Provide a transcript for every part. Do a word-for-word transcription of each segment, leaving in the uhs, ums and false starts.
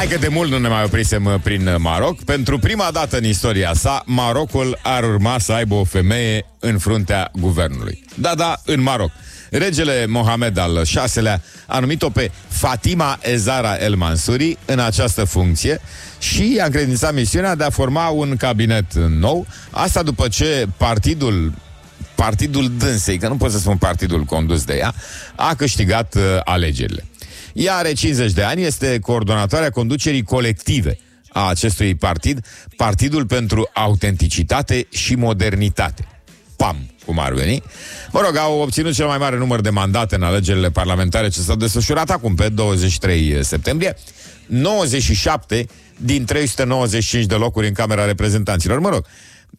Hai că de mult nu ne mai oprisem prin Maroc. Pentru prima dată în istoria sa, Marocul ar urma să aibă o femeie în fruntea guvernului. Da, da, în Maroc. Regele Mohamed al șaselea a numit-o pe Fatima Ezara El Mansuri în această funcție și i-a încredințat misiunea de a forma un cabinet nou. Asta după ce partidul Partidul dânsei, că nu pot să spun partidul condus de ea, a câștigat uh, alegerile. Ea are cincizeci de ani, este coordonatoarea conducerii colective a acestui partid, Partidul pentru Autenticitate și Modernitate. P A M, cum ar veni. Mă rog, au obținut cel mai mare număr de mandate în alegerile parlamentare ce s-au desfășurat acum, pe douăzeci și trei septembrie. nouăzeci și șapte din trei sute nouăzeci și cinci de locuri în Camera Reprezentanților. Mă rog,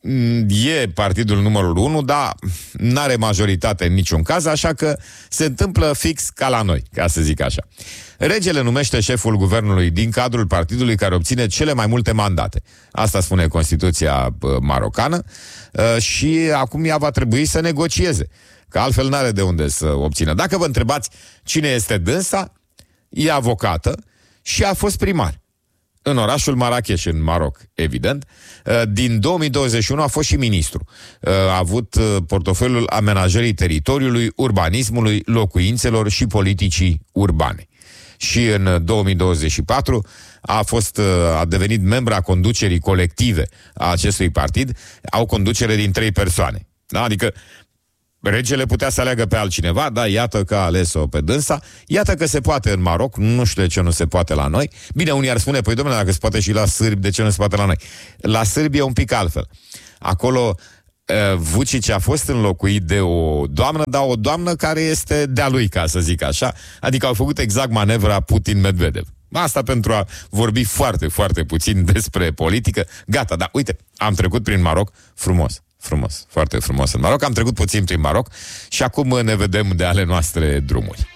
e partidul numărul unu, dar n-are majoritate în niciun caz, așa că se întâmplă fix ca la noi, ca să zic așa. Regele numește șeful guvernului din cadrul partidului care obține cele mai multe mandate. Asta spune Constituția marocană și acum ea va trebui să negocieze, că altfel n-are de unde să obțină. Dacă vă întrebați cine este dânsa, e avocată și a fost primar în orașul Marrakech, în Maroc, evident. Din două mii douăzeci și unu a fost și ministru. A avut portofoliul amenajării teritoriului, urbanismului, locuințelor și politicii urbane. Și în două mii douăzeci și patru a fost, a devenit membra conducerii colective a acestui partid. Au conducere din trei persoane. Da? Adică regele putea să aleagă pe altcineva, dar iată că a ales-o pe dânsa. Iată că se poate în Maroc, nu știu de ce nu se poate la noi. Bine, unii ar spune, păi domnule, dacă se poate și la sârbi, de ce nu se poate la noi? La sârbi e un pic altfel. Acolo Vučić a fost înlocuit de o doamnă, dar o doamnă care este de-a lui, ca să zic așa. Adică au făcut exact manevra Putin-Medvedev. Asta pentru a vorbi foarte, foarte puțin despre politică. Gata, dar uite, am trecut prin Maroc frumos. Frumos, foarte frumos în Maroc. Am trecut puțin prin Maroc și acum ne vedem de ale noastre drumuri.